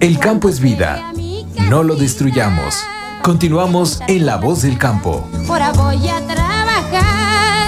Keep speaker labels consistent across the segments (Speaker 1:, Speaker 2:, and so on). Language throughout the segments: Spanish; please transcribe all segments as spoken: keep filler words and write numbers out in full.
Speaker 1: El campo es vida. No lo destruyamos. Continuamos en La Voz del Campo.
Speaker 2: Ahora voy a trabajar.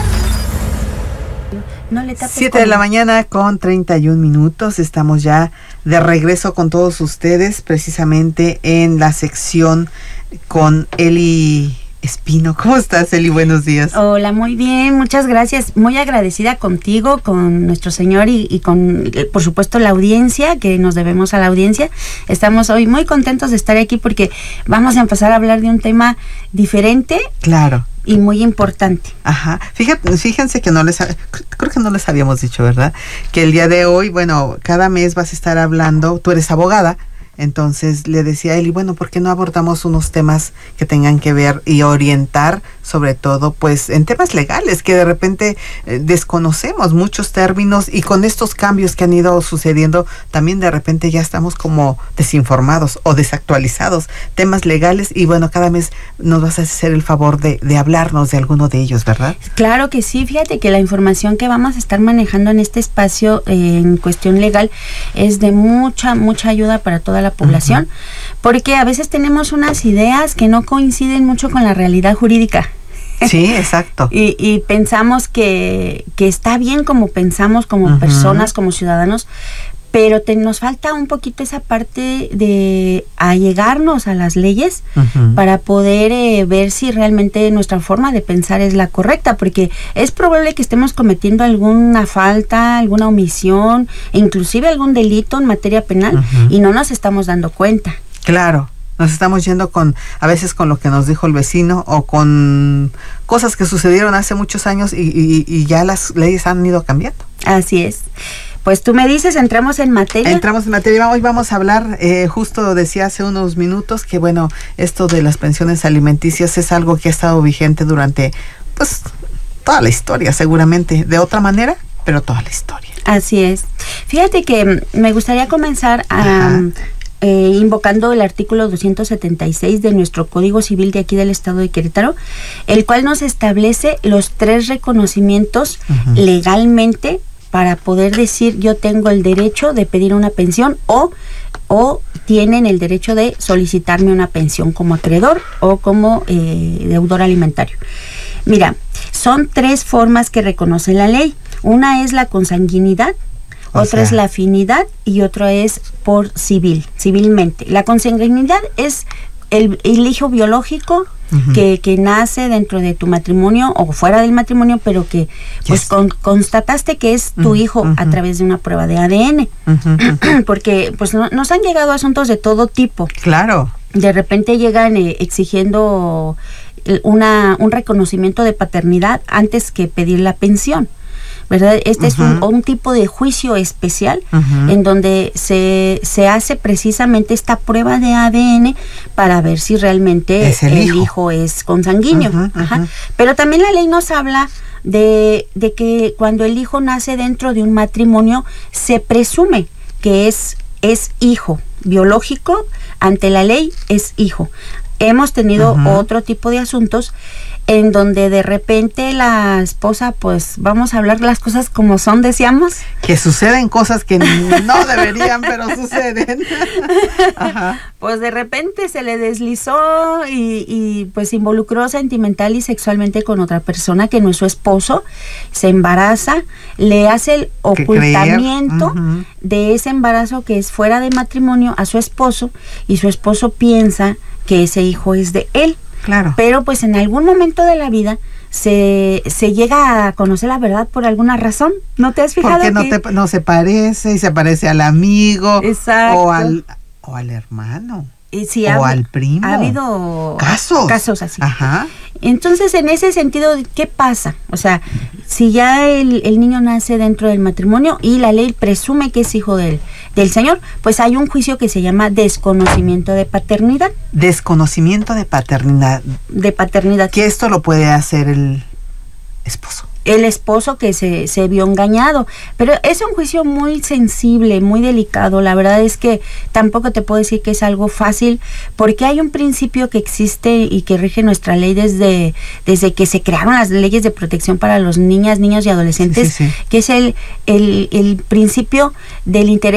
Speaker 3: No le tapes
Speaker 4: Siete de la mañana con treinta y un minutos. Estamos ya de regreso con todos ustedes, precisamente en la sección con Eli Espino. ¿Cómo estás, Eli? Buenos días.
Speaker 3: Hola, muy bien, muchas gracias. Muy agradecida contigo, con nuestro Señor y, y con, por supuesto, la audiencia, que nos debemos a la audiencia. Estamos hoy muy contentos de estar aquí porque vamos a empezar a hablar de un tema diferente.
Speaker 4: Claro.
Speaker 3: Y muy importante.
Speaker 4: Ajá. Fíjate, fíjense que no les, creo que no les habíamos dicho, ¿verdad? Que el día de hoy, bueno, cada mes vas a estar hablando, tú eres abogada. Entonces le decía a Eli, bueno, ¿por qué no abordamos unos temas que tengan que ver y orientar, sobre todo, pues, en temas legales, que de repente eh, desconocemos muchos términos, y con estos cambios que han ido sucediendo, también de repente ya estamos como desinformados o desactualizados, temas legales, y bueno, cada mes nos vas a hacer el favor de, de hablarnos de alguno de ellos, ¿verdad?
Speaker 3: Claro que sí, fíjate que la información que vamos a estar manejando en este espacio eh, en cuestión legal es de mucha, mucha ayuda para toda la población, uh-huh. porque a veces tenemos unas ideas que no coinciden mucho con la realidad jurídica.
Speaker 4: Sí, exacto.
Speaker 3: y, y pensamos que, que está bien como pensamos, como uh-huh. personas, como ciudadanos, pero te, nos falta un poquito esa parte de allegarnos a las leyes uh-huh. para poder eh, ver si realmente nuestra forma de pensar es la correcta, porque es probable que estemos cometiendo alguna falta, alguna omisión, e inclusive algún delito en materia penal uh-huh. y no nos estamos dando cuenta.
Speaker 4: Claro. Nos estamos yendo con, a veces con lo que nos dijo el vecino, o con cosas que sucedieron hace muchos años y, y, y ya las leyes han ido cambiando.
Speaker 3: Así es. Pues tú me dices, entramos en materia.
Speaker 4: Entramos en materia. Hoy vamos a hablar, eh, justo decía hace unos minutos, que bueno, esto de las pensiones alimenticias es algo que ha estado vigente durante, pues, toda la historia, seguramente. De otra manera, pero toda la historia.
Speaker 3: Así es. Fíjate que me gustaría comenzar a... Eh, invocando el artículo doscientos setenta y seis de nuestro Código Civil de aquí del Estado de Querétaro, el cual nos establece los tres reconocimientos uh-huh. legalmente para poder decir yo tengo el derecho de pedir una pensión o, o tienen el derecho de solicitarme una pensión como acreedor o como eh, deudor alimentario. Mira, son tres formas que reconoce la ley. Una es la consanguinidad, O otra sea. es la afinidad y otra es por civil, civilmente. La consanguinidad es el, el hijo biológico uh-huh. que, que nace dentro de tu matrimonio o fuera del matrimonio, pero que pues yes. con, constataste que es tu uh-huh. hijo uh-huh. a través de una prueba de A D N. Uh-huh. Porque pues no, nos han llegado asuntos de todo tipo.
Speaker 4: Claro.
Speaker 3: De repente llegan eh, exigiendo una, un reconocimiento de paternidad antes que pedir la pensión, ¿verdad? Este uh-huh. es un, un tipo de juicio especial uh-huh. en donde se, se hace precisamente esta prueba de A D N para ver si realmente
Speaker 4: es el,
Speaker 3: el
Speaker 4: hijo.
Speaker 3: hijo es consanguíneo.
Speaker 4: Uh-huh, uh-huh.
Speaker 3: Ajá. Pero también la ley nos habla de, de que cuando el hijo nace dentro de un matrimonio, se presume que es, es hijo biológico, ante la ley es hijo. Hemos tenido uh-huh. otro tipo de asuntos en donde de repente la esposa, pues vamos a hablar las cosas como son, decíamos.
Speaker 4: Que suceden cosas que no deberían, pero suceden. Ajá.
Speaker 3: Pues de repente se le deslizó y, y pues se involucró sentimental y sexualmente con otra persona que no es su esposo, se embaraza, le hace el ocultamiento uh-huh. de ese embarazo que es fuera de matrimonio a su esposo, y su esposo piensa que ese hijo es de él.
Speaker 4: Claro.
Speaker 3: Pero pues en algún momento de la vida se, se llega a conocer la verdad por alguna razón. ¿No te has fijado?
Speaker 4: Porque no,
Speaker 3: que...
Speaker 4: te, no se parece, y se parece al amigo.
Speaker 3: Exacto.
Speaker 4: O al, o al hermano.
Speaker 3: Y si
Speaker 4: o
Speaker 3: ha,
Speaker 4: al primo.
Speaker 3: Ha habido
Speaker 4: casos.
Speaker 3: Casos así.
Speaker 4: Ajá.
Speaker 3: Entonces, en ese sentido, ¿qué pasa? O sea, si ya el, el niño nace dentro del matrimonio y la ley presume que es hijo del, del señor, pues hay un juicio que se llama desconocimiento de paternidad.
Speaker 4: Desconocimiento de paternidad.
Speaker 3: De paternidad.
Speaker 4: Que esto lo puede hacer el esposo.
Speaker 3: El esposo que se, se vio engañado. Pero es un juicio muy sensible, muy delicado. La verdad es que tampoco te puedo decir que es algo fácil, porque hay un principio que existe y que rige nuestra ley desde, desde que se crearon las leyes de protección para los niñas, niños y adolescentes, sí, sí, sí. que es el, el, el principio del interés